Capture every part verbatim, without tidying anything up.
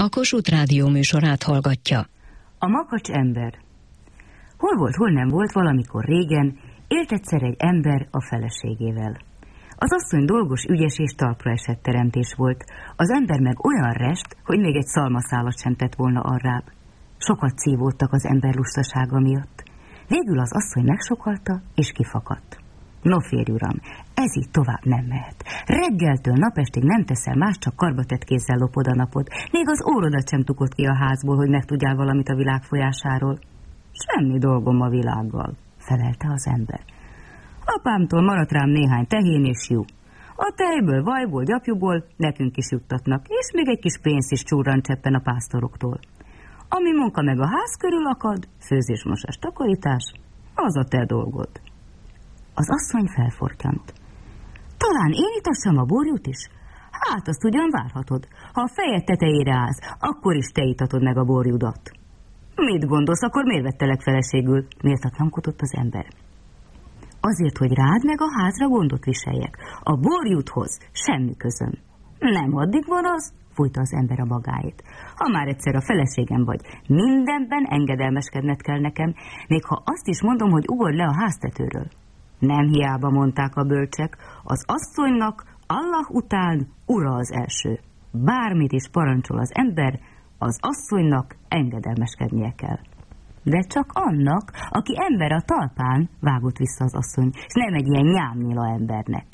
A Kossuth Rádió műsorát hallgatja. A makacs ember. Hol volt, hol nem volt, valamikor régen élt egyszer egy ember a feleségével. Az asszony dolgos, ügyes és talpra esett teremtés volt, az ember meg olyan rest, hogy még egy szalmaszálat sem tett volna arrább. Sokat szívódtak az ember lustasága miatt. Végül az asszony megsokalta és kifakadt. No férj uram, ez így tovább nem mehet. Reggeltől napestig nem teszel más, csak karbatett kézzel lopod a napot. Még az órodat sem tukott ki a házból, hogy megtudjál valamit a világ folyásáról. Semmi dolgom a világgal, felelte az ember. Apámtól maradt rám néhány tehén és jú. A tejből, vajból, gyapjúból nekünk is juttatnak, és még egy kis pénz is csúrran cseppen a pásztoroktól. Ami munka meg a ház körül akad, főzés, mosás, takarítás, az a te dolgod. Az asszony felfortyant. Talán én itassam a borjút is? Hát azt ugyan várhatod. Ha a fejed tetejére állsz, akkor is te itatod meg a borjudat. Mit gondolsz, akkor miért vettelek feleségül? Méltatlankodott az ember. Azért, hogy rád meg a házra gondot viseljek. A borjúthoz semmi közöm. Nem addig van az, fújta az ember a magáit. Ha már egyszer a feleségem vagy, mindenben engedelmeskedned kell nekem, még ha azt is mondom, hogy ugorj le a háztetőről. Nem hiába mondták a bölcsek, az asszonynak Allah után ura az első. Bármit is parancsol az ember, az asszonynak engedelmeskednie kell. De csak annak, aki ember a talpán, vágott vissza az asszony, és nem egy ilyen nyámnyila embernek.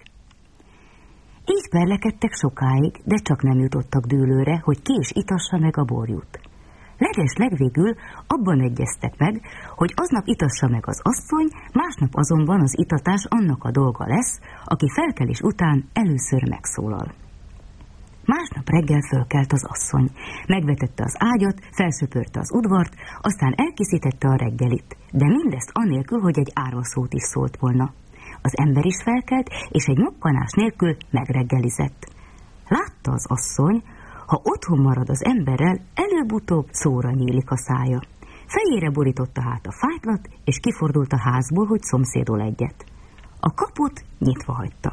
Így perlekedtek sokáig, de csak nem jutottak dűlőre, hogy ki is itassa meg a borjút. Leges legvégül abban egyeztek meg, hogy aznap itassa meg az asszony, másnap azonban az itatás annak a dolga lesz, aki felkelés után először megszólal. Másnap reggel fölkelt az asszony, megvetette az ágyat, felsöpörte az udvart, aztán elkészítette a reggelit, de mindezt anélkül, hogy egy árva szót is szólt volna. Az ember is felkelt, és egy mokkanás nélkül megreggelizett. Látta az asszony, ha otthon marad az emberrel, előbb-utóbb szóra nyílik a szája. Fejére borította hát a fájtlat, és kifordult a házból, hogy szomszédol egyet. A kaput nyitva hagyta.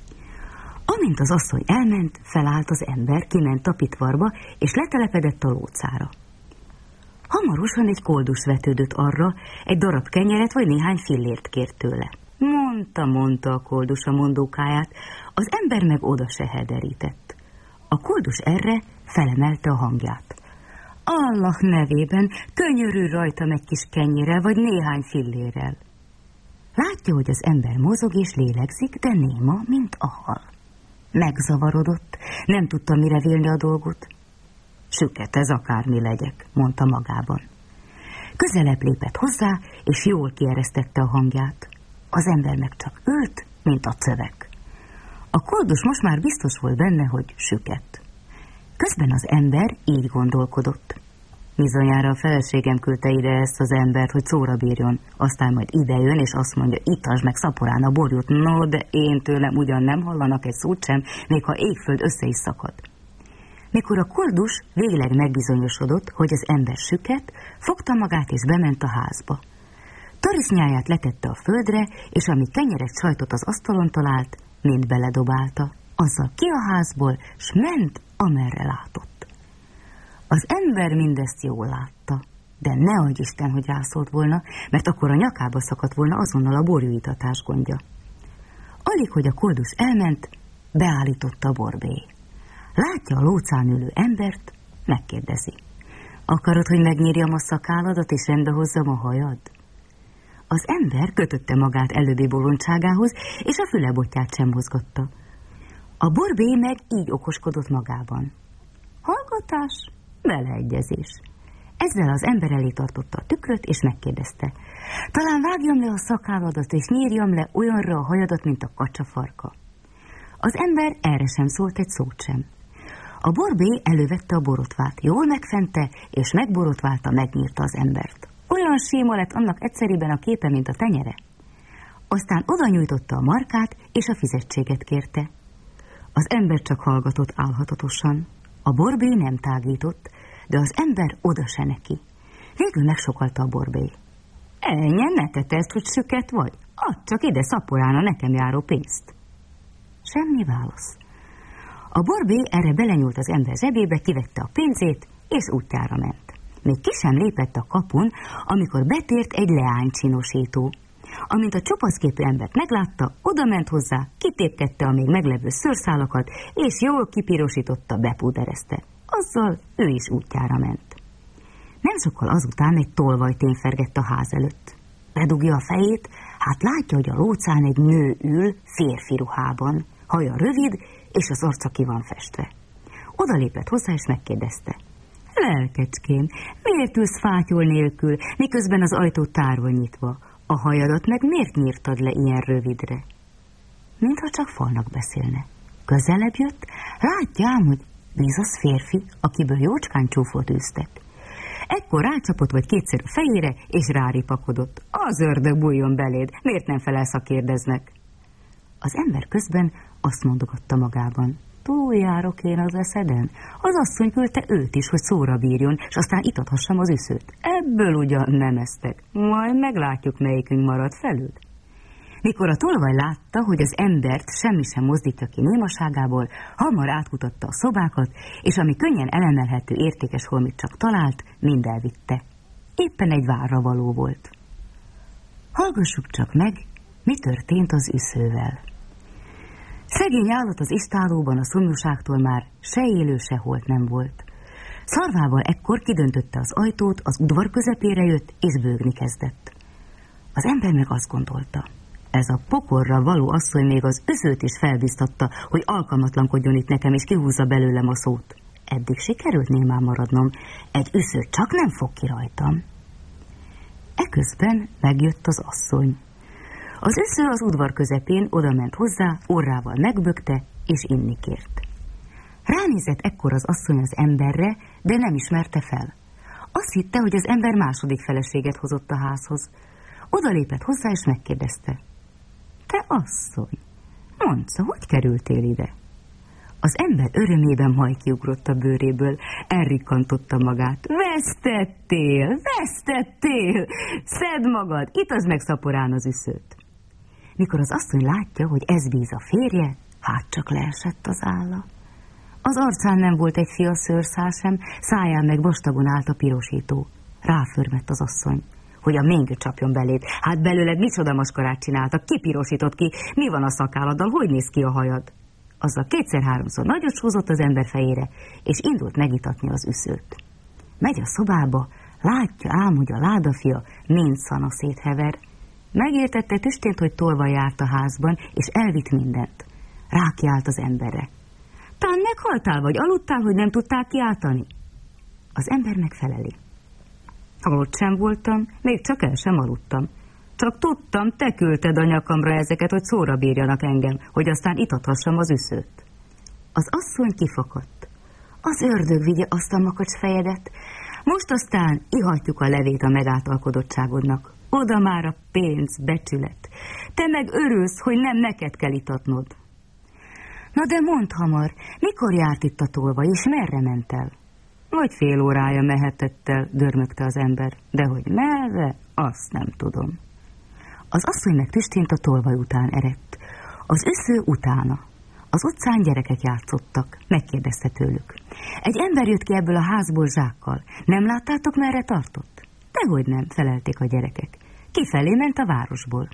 Amint az asszony elment, felállt az ember, kiment tapitvarba, és letelepedett a lócára. Hamarosan egy koldus vetődött arra, egy darab kenyeret vagy néhány fillért kért tőle. Mondta, mondta a koldus a mondókáját, az ember meg oda se hederített. A koldus erre felemelte a hangját. Allah nevében könyörül rajtam egy kis kenyérrel vagy néhány fillérrel. Látja, hogy az ember mozog és lélegzik, de néma, mint a hal. Megzavarodott, nem tudta mire vélni a dolgot. Süket ez akármi legyek, mondta magában. Közelebb lépett hozzá, és jól kieresztette a hangját. Az ember meg csak ült, mint a cövek. A koldus most már biztos volt benne, hogy süket. Közben az ember így gondolkodott. Bizonyára a feleségem küldte ide ezt az embert, hogy szóra bírjon. Aztán majd idejön, és azt mondja, itasd meg szaporán a borjút. No, de én tőlem ugyan nem hallanak egy szót sem, még ha égföld össze is szakad. Mikor a koldus végleg megbizonyosodott, hogy az ember süket, fogta magát és bement a házba. Tarisznyáját letette a földre, és ami kenyeret sajtot az asztalon talált, mind beledobálta. Azzal ki a házból, s ment, amerre látott. Az ember mindezt jól látta, de ne adj Isten, hogy rászólt volna, mert akkor a nyakába szakadt volna azonnal a borjúitatás gondja. Alig, hogy a koldus elment, beállította a borbély. Látja a lócán ülő embert, megkérdezi. Akarod, hogy megnyírjam a szakálladat, és rendbe hozzam a hajad? Az ember kötötte magát előbbi bolondságához, és a fülebotját sem mozgatta. A borbély meg így okoskodott magában. Hallgatás, beleegyezés. Ezzel az ember elé tartotta a tükröt, és megkérdezte. Talán vágjam le a szakálladat, és nyírjam le olyanra a hajadat, mint a kacsafarka. Az ember erre sem szólt egy szót sem. A borbély elővette a borotvát, jól megfente, és megborotválta, megnyírta az embert. Olyan síma lett annak egyszeriben a képe, mint a tenyere. Aztán oda nyújtotta a markát, és a fizetséget kérte. Az ember csak hallgatott álhatatosan. A borbély nem tágított, de az ember oda se neki. Végül megsokalta a borbély. Ennyi, ne tedd ezt, hogy süket vagy. Add csak ide szaporán a nekem járó pénzt. Semmi válasz. A borbé erre belenyúlt az ember zsebébe, kivette a pénzét, és útjára ment. Még ki sem lépett a kapun, amikor betért egy leánycsinosító. Amint a csupaszképű embert meglátta, oda ment hozzá, kitépkedte a még meglevő szőrszálakat, és jól kipirosította, bepúderezte. Azzal ő is útjára ment. Nem sokkal azután egy tolvaj tényfergett a ház előtt. Bedugja a fejét, hát látja, hogy a lócán egy nő ül férfi ruhában, haja rövid, és az arca ki van festve. Oda lépett hozzá, és megkérdezte. Lelkecském, miért ülsz fátyol nélkül, miközben az ajtó tárva nyitva? A hajadat meg miért nyírtad le ilyen rövidre? Mintha csak falnak beszélne. Közelebb jött, látja ám, hogy vízas férfi, akiből jócskán csúfolt üztet. Ekkor rácsapott vagy kétszer a fejére, és ráripakodott. Az ördög bújjon beléd, miért nem felelsz, ha kérdeznek? Az ember közben azt mondogatta magában. Túljárok én az eszeden. Az asszony küldte őt is, hogy szóra bírjon, és aztán itathassam az üszőt. Ebből ugyan nem esztek. Majd meglátjuk, melyikünk marad felül. Mikor a tolvaj látta, hogy az embert semmi sem mozdítja ki némaságából, hamar átkutatta a szobákat, és ami könnyen elemelhető értékes holmit csak talált, mind elvitte. Éppen egy várra való volt. Hallgassuk csak meg, mi történt az üszővel. Szegény állat az istálóban a szomjúságtól már se élő, se holt nem volt. Szarvával ekkor kidöntötte az ajtót, az udvar közepére jött, és bőgni kezdett. Az ember meg azt gondolta, ez a pokorra való asszony még az üszőt is felbiztatta, hogy alkalmatlankodjon itt nekem, és kihúzza belőlem a szót. Eddig sikerült némán maradnom, egy üsző csak nem fog ki rajtam. Eközben megjött az asszony. Az üsző az udvar közepén odament hozzá, orrával megbökte, és inni kért. Ránézett ekkor az asszony az emberre, de nem ismerte fel. Azt hitte, hogy az ember második feleséget hozott a házhoz. Oda lépett hozzá, és megkérdezte. Te asszony, mondd, hogy kerültél ide? Az ember örömében majd kiugrott a bőréből, elrikkantotta magát. Vesztettél, vesztettél! Szedd magad, itasd meg szaporán az üszőt. Mikor az asszony látja, hogy ez bíz a férje, hát csak leesett az álla. Az arcán nem volt egy fia szőrszál sem, száján meg vastagon állt a pirosító. Ráförmett az asszony, hogy a méngő csapjon beléd. Hát belőled micsoda maskarát csináltak, kipirosított ki, mi van a szakálladdal, hogy néz ki a hajad? Azzal kétszer-háromszor nagyot súzott az ember fejére, és indult megitatni az üszőt. Megy a szobába, látja ám, hogy a ládafia mind szanaszét hever. Megértette tüstént, hogy tolva járt a házban, és elvitt mindent. Rákiált az emberre. Tán meghaltál, vagy aludtál, hogy nem tudták kiáltani? Az ember megfeleli. Halott sem voltam, még csak el sem aludtam. Csak tudtam, te küldted a nyakamra ezeket, hogy szóra bírjanak engem, hogy aztán itathassam az üszőt. Az asszony kifakadt. Az ördög vigye azt a makacs fejedet. Most aztán ihatjuk a levét a megáltalkodottságodnak. Oda már a pénz, becsület. Te meg örülsz, hogy nem neked kell itatnod. Na de mondd hamar, mikor járt itt a tolvaj, és merre ment el? Vagy fél órája mehetett el, dörmögte az ember, de hogy merre, azt nem tudom. Az asszony meg tüstént a tolvaj után eredt. Az üsző utána. Az utcán gyerekek játszottak, megkérdezte tőlük. Egy ember jött ki ebből a házból zsákkal. Nem láttátok, merre tartott? Dehogy nem, felelték a gyerekek. Kifelé ment a városból.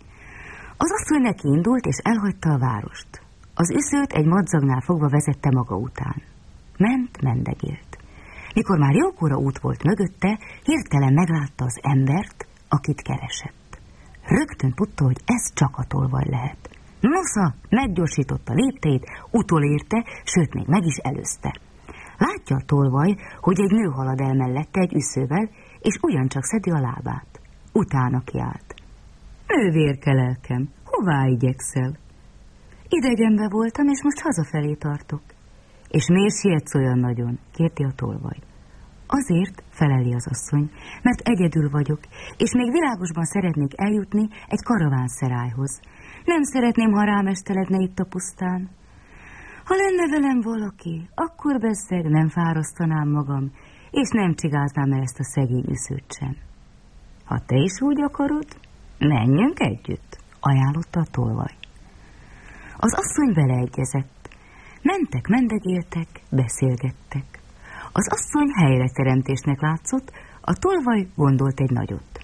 Az asszony neki indult, és elhagyta a várost. Az üszőt egy madzagnál fogva vezette maga után. Ment, mendegélt. Mikor már jókora út volt mögötte, hirtelen meglátta az embert, akit keresett. Rögtön tudta, hogy ez csak a tolvaj lehet. Nosza, meggyorsította lépteit, utolérte, sőt még meg is előzte. Látja a tolvaj, hogy egy nő halad el mellette egy üszővel, és ugyancsak szedi a lábát. Utána kiállt. Nővérke lelkem, hová igyekszel? Idegenbe voltam, és most hazafelé tartok. És miért sietsz olyan nagyon? Kérti a tolvaj. Azért, feleli az asszony, mert egyedül vagyok, és még világosban szeretnék eljutni egy karavánszerájhoz. Nem szeretném, ha rám esteledne itt a pusztán. Ha lenne velem valaki, akkor bezzeg nem fárasztanám magam, és nem csigáznám el ezt a szegény üszőt sem. Ha te is úgy akarod, menjünk együtt, ajánlotta a tolvaj. Az asszony beleegyezett. Mentek, mendegéltek, beszélgettek. Az asszony helyreteremtésnek látszott, a tolvaj gondolt egy nagyot.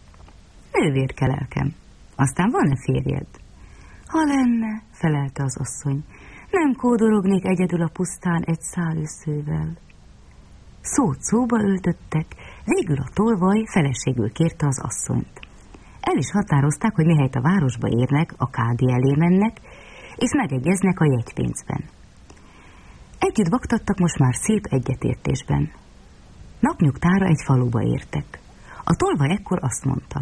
Nővérke lelkem, aztán van-e férjed? Ha lenne, felelte az asszony, nem kódorognék egyedül a pusztán egy szál üszővel. Szót szóba öltöttek, végül a tolvaj feleségül kérte az asszonyt. El is határozták, hogy mihelyt a városba érnek, a kádi elé mennek, és megegyeznek a jegypénzben. Együtt vaktattak most már szép egyetértésben. Napnyugtára egy faluba értek. A tolvaj ekkor azt mondta: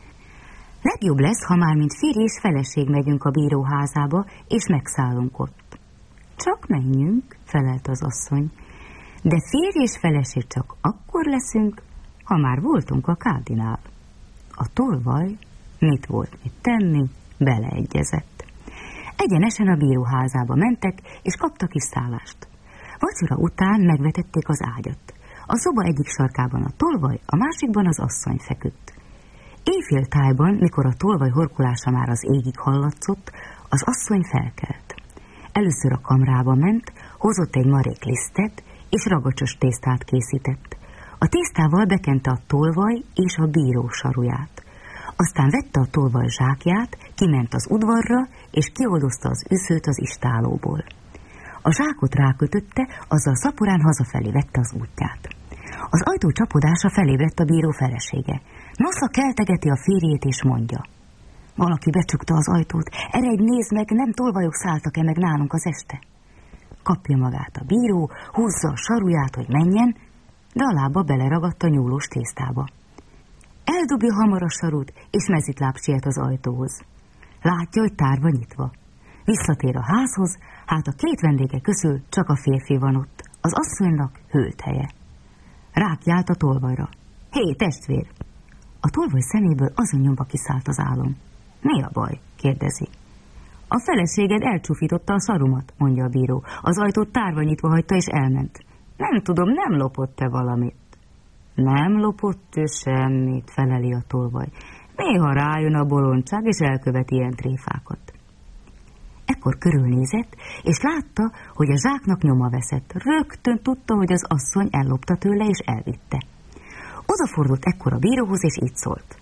legjobb lesz, ha már mint férj és feleség megyünk a bíró házába, és megszállunk ott. Csak menjünk, felelte az asszony, de férj és feleség csak akkor leszünk, ha már voltunk a kádinál. A tolvaj, mit volt mit tenni, beleegyezett. Egyenesen a bíró házába mentek, és kaptak is szállást. Vacsora után megvetették az ágyat. A szoba egyik sarkában a tolvaj, a másikban az asszony feküdt. Éjféltájban, mikor a tolvaj horkolása már az égig hallatszott, az asszony felkelt. Először a kamrába ment, hozott egy marék lisztet, és ragacsos tésztát készített. A tésztával bekente a tolvaj és a bíró saruját. Aztán vette a tolvaj zsákját, kiment az udvarra, és kioldozta az üszőt az istálóból. A zsákot rákötötte, azzal szaporán hazafelé vette az útját. Az ajtó csapodása felébredt a bíró felesége. Nosza keltegeti a férjét, és mondja: valaki becsukta az ajtót, eredj, nézd meg, nem tolvajok szálltak-e meg nálunk az este? Kapja magát a bíró, húzza a saruját, hogy menjen, de a lába beleragadt a nyúlós tésztába. Eldobja hamar a sarut, és mezitláb siet az ajtóhoz. Látja, hogy tárva nyitva. Visszatér a házhoz, hát a két vendége közül csak a férfi van ott, az asszonynak hőlt helye. Rákjált a tolvajra. Hé, testvér! A tolvaj szeméből azon nyomba kiszállt az álom. Mi a baj? kérdezi. A feleséged elcsúfította a szarumat, mondja a bíró. Az ajtót tárva nyitva hagyta, és elment. Nem tudom, nem lopott-e valamit? Nem lopott ő semmit, feleli a tolvaj. Néha rájön a bolondság, és elkövet ilyen tréfákat. Ekkor körülnézett, és látta, hogy a zsáknak nyoma veszett. Rögtön tudta, hogy az asszony ellopta tőle, és elvitte. Odafordult ekkor a bíróhoz, és így szólt: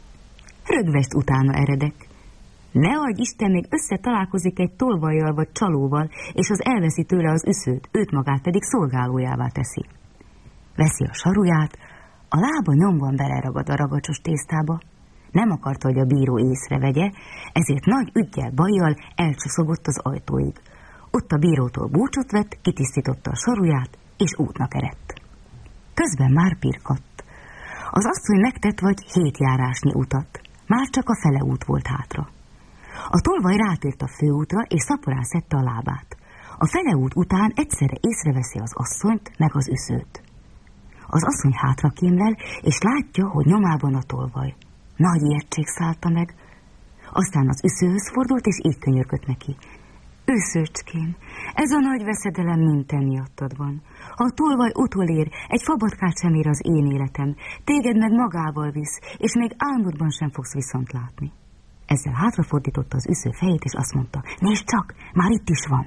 rögvest utána eredek. Ne adj Isten, még összetalálkozik egy tolvajjal vagy csalóval, és az elveszi tőle az üszőt, őt magát pedig szolgálójává teszi. Veszi a saruját, a lába nyomban beleragad a ragacsos tésztába. Nem akarta, hogy a bíró észrevegye, ezért nagy üggyel, bajjal elcsoszogott az ajtóig. Ott a bírótól búcsút vett, kitisztította a saruját, és útnak eredt. Közben már pirkadt. Az asszony megtett vagy hét járásnyi utat, már csak a fele út volt hátra. A tolvaj rátért a főútra, és szaporán szedte a lábát. A fele út után egyszerre észreveszi az asszonyt, meg az üszőt. Az asszony hátra kémlel, és látja, hogy nyomában a tolvaj. Nagy ijegység szállta meg. Aztán az üszőhöz fordult, és így könyörgött neki. Üszőcském, ez a nagy veszedelem mind te miattad van. Ha a tolvaj utolér, egy fabatkát sem ér az én életem, téged meg magával visz, és még álmodban sem fogsz viszont látni. Ezzel hátrafordította az üsző fejét, és azt mondta: nézd csak, már itt is van.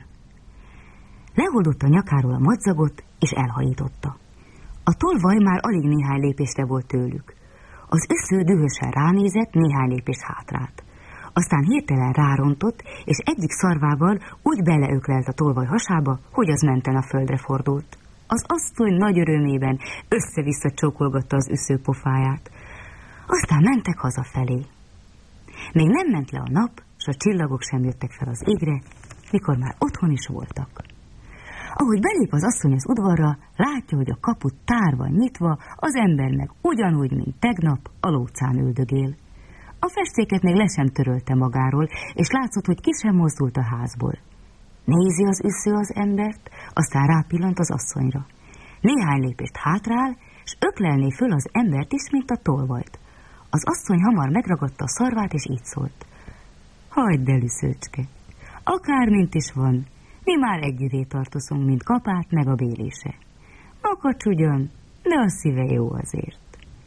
Lehordotta nyakáról a madzagot, és elhajította. A tolvaj már alig néhány lépésre volt tőlük. Az üsző dühösen ránézett, néhány lépés hátrált. Aztán hirtelen rárontott, és egyik szarvával úgy beleöklelt a tolvaj hasába, hogy az menten a földre fordult. Az asszony nagy örömében össze-vissza csókolgatta az üsző pofáját. Aztán mentek hazafelé. Még nem ment le a nap, s a csillagok sem jöttek fel az égre, mikor már otthon is voltak. Ahogy belép az asszony az udvarra, látja, hogy a kaput tárva nyitva, az ember meg ugyanúgy, mint tegnap, a lócán üldögél. A festéket még le sem törölte magáról, és látszott, hogy ki sem mozdult a házból. Nézi az üsző az embert, aztán rápillant az asszonyra. Néhány lépést hátrál, s öklelné föl az embert is, mint a tolvajt. Az asszony hamar megragadta a szarvát, és így szólt: hagyd el, üszőcske, akármint is van, mi már együvé tartozunk, mint kapát meg a bélése. Makacs ugyan, de a szíve jó azért.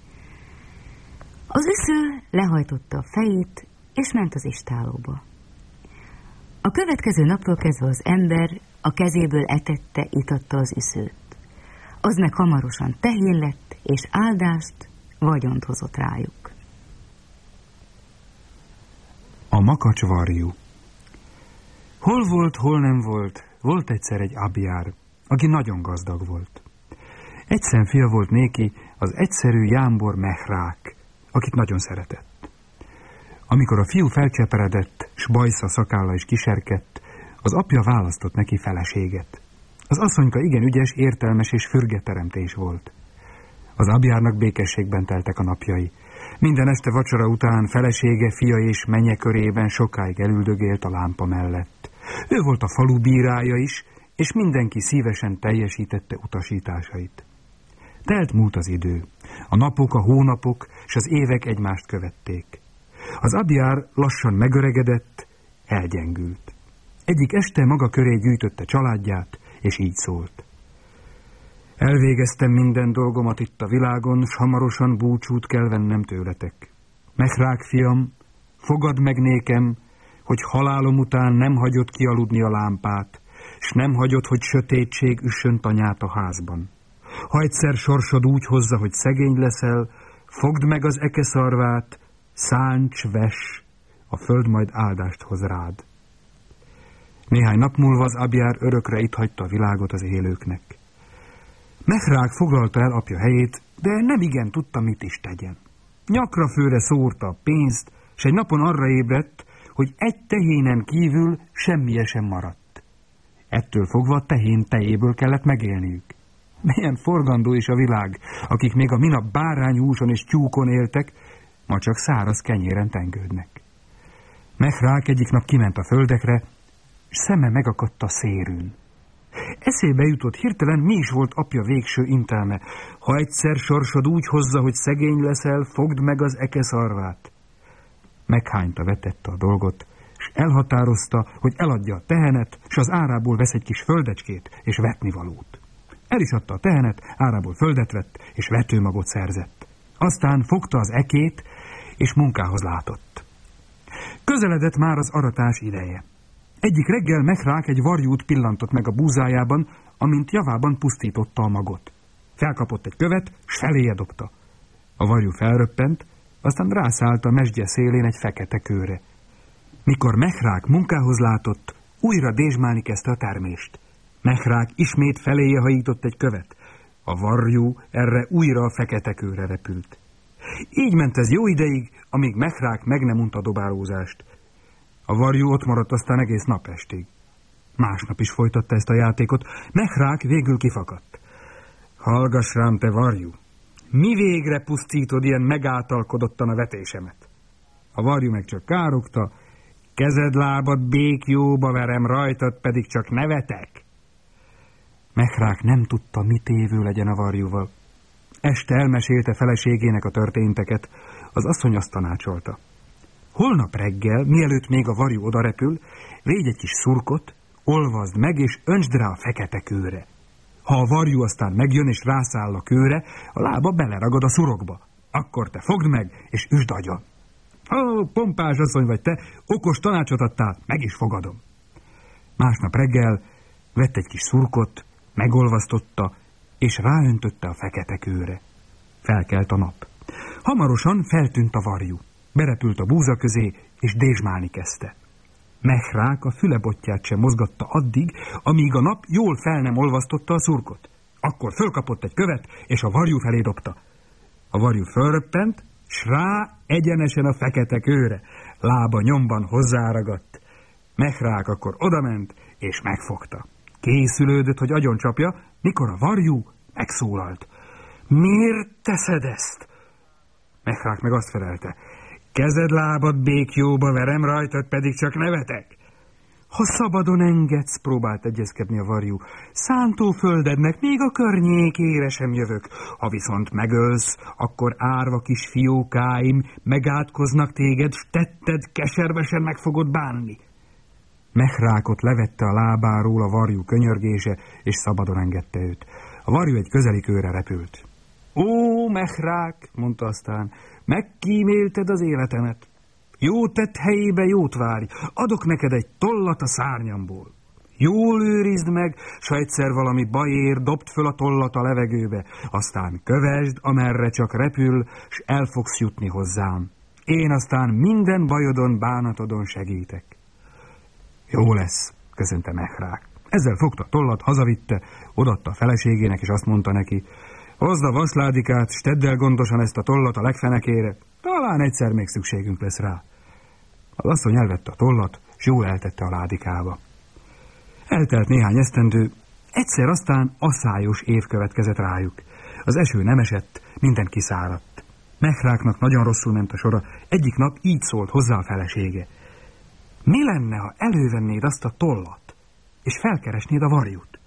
Az üsző lehajtotta a fejét, és ment az istálóba. A következő naptól kezdve az ember A kezéből etette, itatta az üszőt. Az meg hamarosan tehén lett, és áldást, vagyont hozott rájuk. A makacsvarjú. Hol volt, hol nem volt, volt egyszer egy abjár, aki nagyon gazdag volt. Egy szemfia volt néki, az egyszerű jámbor Mehrák, akit nagyon szeretett. Amikor a fiú felcseperedett, s bajsza szakálla is kiserkedt, az apja választott neki feleséget. Az asszonyka igen ügyes, értelmes és fürge teremtés volt. Az abjárnak békességben teltek a napjai. Minden este vacsora után felesége, fia és menye körében sokáig elüldögélt a lámpa mellett. Ő volt a falu bírája is, és mindenki szívesen teljesítette utasításait. Telt múlt az idő. A napok, a hónapok és az évek egymást követték. Az abjár lassan megöregedett, elgyengült. Egyik este maga köré gyűjtötte családját, és így szólt. Elvégeztem minden dolgomat itt a világon, s hamarosan búcsút kell vennem tőletek. Mehrák fiam, fogad meg nékem, hogy halálom után nem hagyod kialudni a lámpát, s nem hagyod, hogy sötétség üssön tanyát a házban. Ha egyszer sorsod úgy hozza, hogy szegény leszel, fogd meg az ekeszarvát, szánts, ves, a föld majd áldást hoz rád. Néhány nap múlva az abjár örökre itt hagyta a világot az élőknek. Mehrák foglalta el apja helyét, de nem igen tudta, mit is tegyen. Nyakra főre szórta a pénzt, s egy napon arra ébredt, hogy egy tehénen kívül semmije sem maradt. Ettől fogva a tehén tejéből kellett megélniük. Milyen forgandó is a világ, akik még a minap bárányhúson és tyúkon éltek, ma csak száraz kenyéren tengődnek. Mehrák egyik nap kiment a földekre, s szeme megakadt a szérűn. Eszébe jutott hirtelen, mi is volt apja végső intelme. Ha egyszer sorsod úgy hozza, hogy szegény leszel, fogd meg az ekeszarvát. Meghányta vetette a dolgot, s elhatározta, hogy eladja a tehenet, s az árából vesz egy kis földecskét és vetnivalót. El is adta a tehenet, árából földet vett, és vetőmagot szerzett. Aztán fogta az ekét, és munkához látott. Közeledett már az aratás ideje. Egyik reggel Mehrák egy varjút pillantott meg a búzájában, amint javában pusztította a magot. Felkapott egy követ, s feléje dobta. A varjú felröppent, aztán rászállt a mesdje szélén egy fekete kőre. Mikor Mehrák munkához látott, újra dézsmálni kezdte a termést. Mehrák ismét feléje hajított egy követ. A varjú erre újra a fekete kőre repült. Így ment ez jó ideig, amíg Mehrák meg nem unta a dobálózást. A varjú ott maradt aztán egész napestig. Másnap is folytatta ezt a játékot, Mehrák végül kifakadt. Hallgass rám, te varjú! Mi végre pusztítod ilyen megáltalkodottan a vetésemet? A varjú meg csak károgta, kezed lábad békjóba verem, rajtad pedig csak nevetek. Mehrák nem tudta, mit tévő legyen a varjúval. Este elmesélte feleségének a történteket, az asszony azt tanácsolta. Holnap reggel, mielőtt még a varjú odarepül, védj egy kis szurkot, olvazd meg és öntsd rá a fekete kőre. Ha a varjú aztán megjön és rászáll a kőre, a lába beleragad a szurokba. Akkor te fogd meg és üsd agyon. Ó, pompás asszony vagy te, okos tanácsot adtál, meg is fogadom. Másnap reggel vett egy kis szurkot, megolvasztotta, és ráöntötte a fekete kőre. Felkelt a nap. Hamarosan feltűnt a varjú. Berepült a búza közé, és dézsmálni kezdte. Mehrák a fülebotját sem mozgatta addig, amíg a nap jól fel nem olvasztotta a szurkot. Akkor fölkapott egy követ, és a varjú felé dobta. A varjú fölröppent, s rá egyenesen a fekete kőre. Lába nyomban hozzáragadt. Mehrák akkor odament, és megfogta. Készülődött, hogy agyoncsapja, mikor a varjú megszólalt. Miért teszed ezt? Mehrák meg azt felelte. Kezed lábad békjóba verem, rajtad pedig csak nevetek. Ha szabadon engedsz, próbált egyezkedni a varjú, szántóföldednek még a környékére sem jövök. Ha viszont megölsz, akkor árva kis fiókáim megátkoznak téged, s tetted keservesen meg fogod bánni. Mehrákot levette a lábáról a varjú könyörgése, és szabadon engedte őt. A varjú egy közeli kőre repült. Ó, Mehrák, mondta aztán, megkímélted az életemet. Jó tett helyébe jót várj, adok neked egy tollat a szárnyamból. Jól őrizd meg, s ha egyszer valami baj ér, dobd föl a tollat a levegőbe, aztán kövesd, amerre csak repül, s el fogsz jutni hozzám. Én aztán minden bajodon, bánatodon segítek. Jó lesz, köszönte Mehrák. Ezzel fogta a tollat, hazavitte, odaadta a feleségének, és azt mondta neki, hozd a vasládikát, s tedd el gondosan ezt a tollat a legfenekére, talán egyszer még szükségünk lesz rá. Az asszony elvette a tollat, s jól eltette a ládikába. Eltelt néhány esztendő, egyszer aztán asszályos év következett rájuk. Az eső nem esett, minden kiszáradt. Mehráknak nagyon rosszul ment a sora, egyik nap így szólt hozzá a felesége. Mi lenne, ha elővennéd azt a tollat, és felkeresnéd a varjút?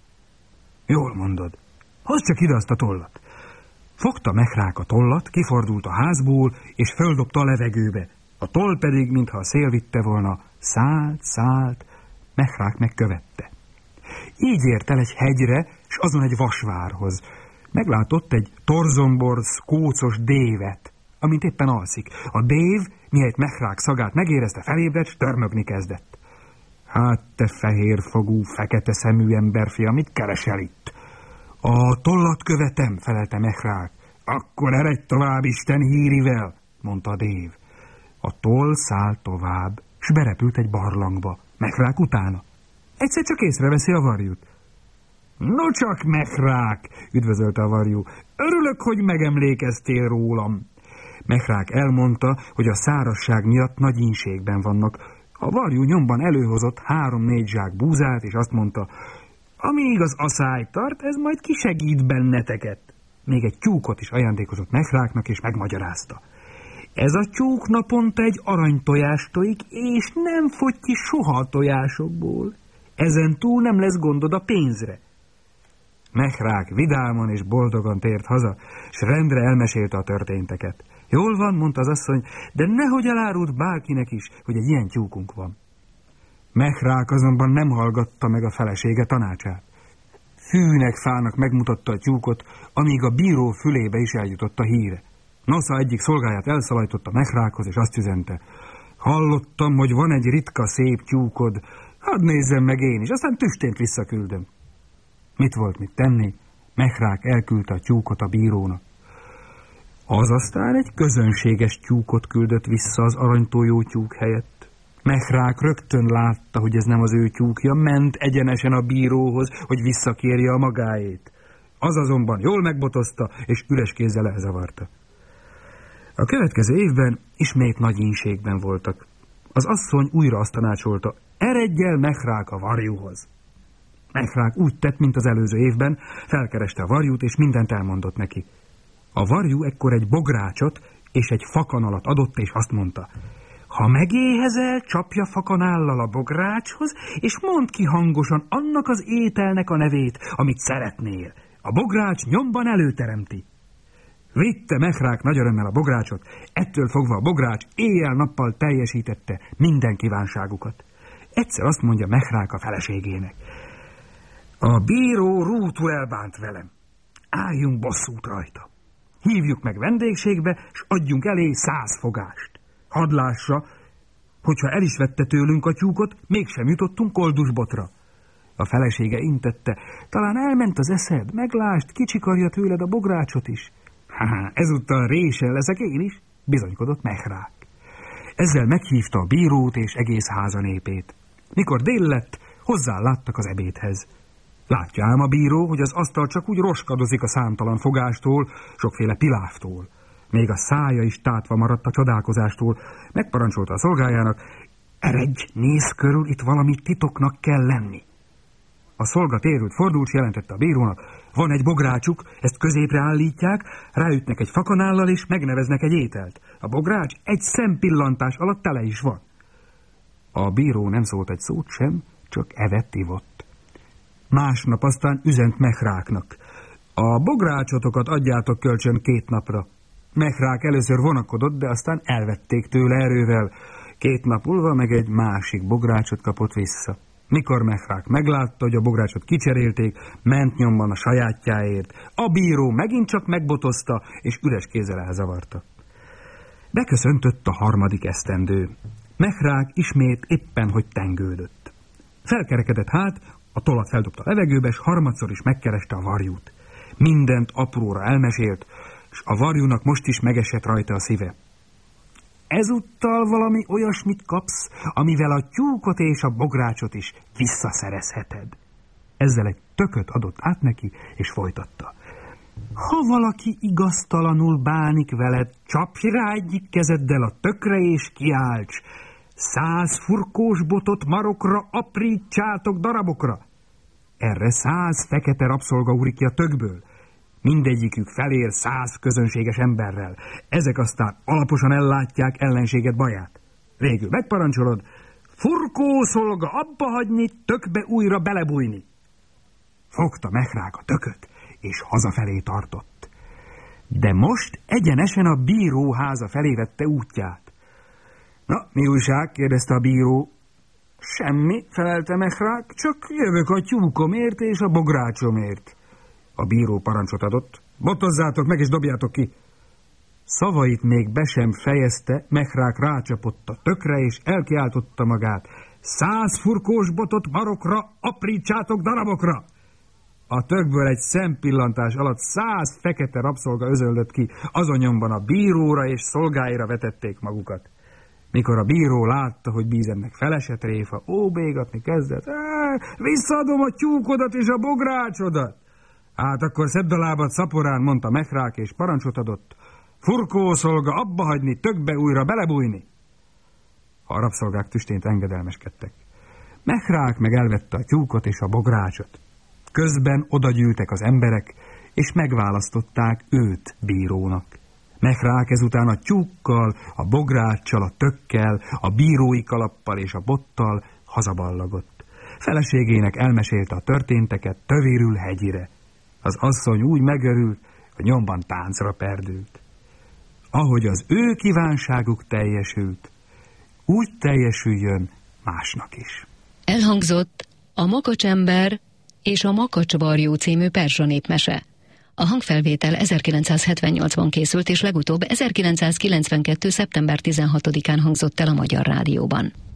Jól mondod, hozd csak ide azt a tollat. Fogta Mehrák a tollat, kifordult a házból, és földobta a levegőbe. A toll pedig, mintha a szél vitte volna, szállt, szállt, Mehrák megkövette. Így ért el egy hegyre, s azon egy vasvárhoz. Meglátott egy torzomborz, kócos dévet, amint éppen alszik. A dév, mihelyt Mehrák szagát megérezte, felébredt, s törmögni kezdett. Hát te fehérfogú, fekete szemű emberfia, mit keresel itt? A tollat követem, felelte Mehrák. Akkor eredj tovább Isten hírivel, mondta a dév. A toll szállt tovább, s berepült egy barlangba. Mehrák utána. Egyszer csak észreveszi a varjút. No csak, Mehrák, üdvözölte a varjú. Örülök, hogy megemlékeztél rólam. Mehrák elmondta, hogy a szárazság miatt nagy ínségben vannak. A varjú nyomban előhozott három-négy zsák búzát, és azt mondta, amíg az aszály tart, ez majd kisegít benneteket. Még egy tyúkot is ajándékozott Mehráknak, és megmagyarázta. Ez a tyúk naponta egy aranytojást tojik, és nem fogy ki soha a tojásokból. Ezen túl nem lesz gondod a pénzre. Mehrák vidáman és boldogan tért haza, s rendre elmesélte a történteket. Jól van, mondta az asszony, de nehogy elárult bárkinek is, hogy egy ilyen tyúkunk van. Mehrák azonban nem hallgatta meg a felesége tanácsát. Fűnek fának megmutatta a tyúkot, amíg a bíró fülébe is eljutott a híre. Nosza egyik szolgáját elszalajtotta Mehrákhoz, és azt üzente. Hallottam, hogy van egy ritka szép tyúkod, hadd nézzem meg én is, aztán tüstént visszaküldöm. Mit volt mit tenni? Mehrák elküldte a tyúkot a bírónak. Az aztán egy közönséges tyúkot küldött vissza az aranytojó tyúk helyett. Mehrák rögtön látta, hogy ez nem az ő tyúkja, ment egyenesen a bíróhoz, hogy visszakérje a magáét. Az azonban jól megbotozta, és üres kézzel elzavarta. A következő évben ismét nagy ínségben voltak. Az asszony újra azt tanácsolta, eredj el Mehrák a varjúhoz. Mehrák úgy tett, mint az előző évben, felkereste a varjút, és mindent elmondott neki. A varjú ekkor egy bográcsot és egy fakanalat adott, és azt mondta, ha megéhezel, csapja fakanállal a bográcshoz, és mondd ki hangosan annak az ételnek a nevét, amit szeretnél. A bogrács nyomban előteremti. Vitte Mehrák nagy örömmel a bográcsot, ettől fogva a bogrács éjjel-nappal teljesítette minden kívánságukat. Egyszer azt mondja Mehrák a feleségének, a bíró rútul elbánt velem, álljunk bosszút rajta. Hívjuk meg vendégségbe, s adjunk elé száz fogást. Hadd lássa, hogyha el is vette tőlünk a tyúkot, mégsem jutottunk koldusbotra. A felesége intette, talán elment az eszed, meglásd, kicsikarja tőled a bográcsot is. Ha, ezúttal résen leszek én is, bizonykodott Mehrák. Ezzel meghívta a bírót és egész háza népét. Mikor dél lett, hozzáláttak az ebédhez. Látja ám a bíró, hogy az asztal csak úgy roskadozik a számtalan fogástól, sokféle piláftól. Még a szája is tátva maradt a csodálkozástól. Megparancsolta a szolgájának, eredj, nézz körül, itt valami titoknak kell lenni. A szolga térült, fordult, jelentette a bírónak, van egy bográcsuk, ezt középre állítják, ráütnek egy fakanállal, és megneveznek egy ételt. A bogrács egy szempillantás alatt tele is van. A bíró nem szólt egy szót sem, csak evett, ivott. Másnap aztán üzent Mehráknak. A bográcsotokat adjátok kölcsön két napra. Mehrák először vonakodott, de aztán elvették tőle erővel. Két nap múlva meg egy másik bográcsot kapott vissza. Mikor Mehrák meglátta, hogy a bográcsot kicserélték, ment nyomban a sajátjáért. A bíró megint csak megbotozta, és üres kézzel elzavarta. Beköszöntött a harmadik esztendő. Mehrák ismét éppen, hogy tengődött. Felkerekedett hát, a tollat feldobta a levegőbe, és harmadszor is megkereste a varjút. Mindent apróra elmesélt, és a varjúnak most is megesett rajta a szíve. Ezúttal valami olyasmit kapsz, amivel a tyúkot és a bográcsot is visszaszerezheted. Ezzel egy tököt adott át neki, és folytatta. Ha valaki igaztalanul bánik veled, csapj rá egyik kezeddel a tökre és kiálts. Száz furkós botot marokra aprítsátok darabokra. Erre száz fekete rabszolga úrik ki a tökből. Mindegyikük felér száz közönséges emberrel. Ezek aztán alaposan ellátják ellenséget baját. Végül megparancsolod, furkó szolga abba hagyni, tökbe újra belebújni. Fogta Mehrák a tököt, és hazafelé tartott. De most egyenesen a bíró háza felé vette útját. Na, mi újság? Kérdezte a bíró. Semmi, felelte Mehrák, csak jövök a tyúkomért és a bográcsomért. A bíró parancsot adott. Botozzátok meg és dobjátok ki. Szavait még be sem fejezte, Mehrák rácsapott a tökre és elkiáltotta magát. Száz furkós botot marokra aprítsátok darabokra! A tökből egy szempillantás alatt száz fekete rabszolga özöldött ki, azon nyomban a bíróra és szolgáira vetették magukat. Mikor a bíró látta, hogy bízennek felesett réfa, óbégatni kezdett. Visszaadom a tyúkodat és a bográcsodat. Hát akkor szedd a lábad szaporán, mondta Mehrák, és parancsot adott. Furkó szolga abba hagyni, tökbe újra belebújni. A rabszolgák tüstént engedelmeskedtek. Mehrák meg elvette a tyúkot és a bográcsot. Közben odagyűltek az emberek, és megválasztották őt bírónak. Mehrák ezután a tyúkkal, a bográccsal, a tökkel, a bírói kalappal és a bottal hazaballagott. Feleségének elmesélte a történteket tövérül hegyire. Az asszony úgy megörült, hogy nyomban táncra perdült. Ahogy az ő kívánságuk teljesült, úgy teljesüljön másnak is. Elhangzott a Makacsember és a Makacsvarjú című perzsa népmese. A hangfelvétel ezerkilencszázhetvennyolcban készült, és legutóbb ezerkilencszázkilencvenkettő. szeptember tizenhatodikán hangzott el a Magyar Rádióban.